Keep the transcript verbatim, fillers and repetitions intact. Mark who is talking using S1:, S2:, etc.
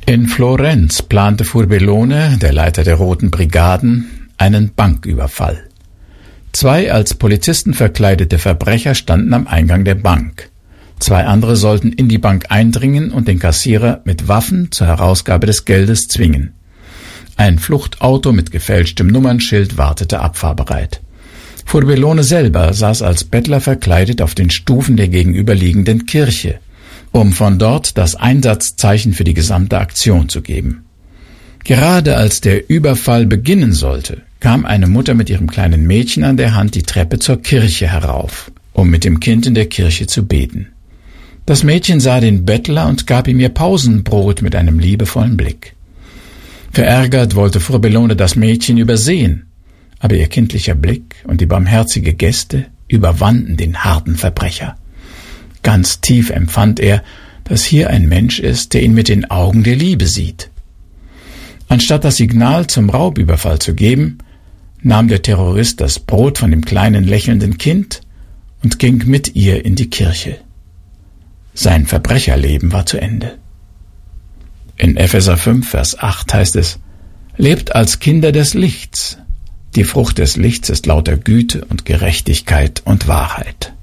S1: In Florenz plante Furbellone, der Leiter der Roten Brigaden, einen Banküberfall. Zwei als Polizisten verkleidete Verbrecher standen am Eingang der Bank. Zwei andere sollten in die Bank eindringen und den Kassierer mit Waffen zur Herausgabe des Geldes zwingen. Ein Fluchtauto mit gefälschtem Nummernschild wartete abfahrbereit. Furbellone selber saß als Bettler verkleidet auf den Stufen der gegenüberliegenden Kirche, um von dort das Einsatzzeichen für die gesamte Aktion zu geben. Gerade als der Überfall beginnen sollte, kam eine Mutter mit ihrem kleinen Mädchen an der Hand die Treppe zur Kirche herauf, um mit dem Kind in der Kirche zu beten. Das Mädchen sah den Bettler und gab ihm ihr Pausenbrot mit einem liebevollen Blick. Verärgert wollte Furbellone das Mädchen übersehen, aber ihr kindlicher Blick und die barmherzige Geste überwanden den harten Verbrecher. Ganz tief empfand er, dass hier ein Mensch ist, der ihn mit den Augen der Liebe sieht. Anstatt das Signal zum Raubüberfall zu geben, nahm der Terrorist das Brot von dem kleinen lächelnden Kind und ging mit ihr in die Kirche. Sein Verbrecherleben war zu Ende. In Epheser fünf, Vers acht heißt es: Lebt als Kinder des Lichts. Die Frucht des Lichts ist lauter Güte und Gerechtigkeit und Wahrheit.